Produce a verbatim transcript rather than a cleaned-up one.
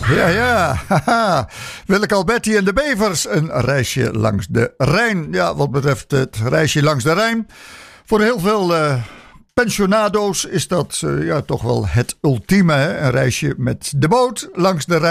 Ja, ja. Haha. Willeke Alberti en de Bevers. Een reisje langs de Rijn. Ja, wat betreft het reisje langs de Rijn. Voor heel veel uh, pensionado's is dat uh, ja, toch wel het ultieme. Hè? Een reisje met de boot langs de Rijn.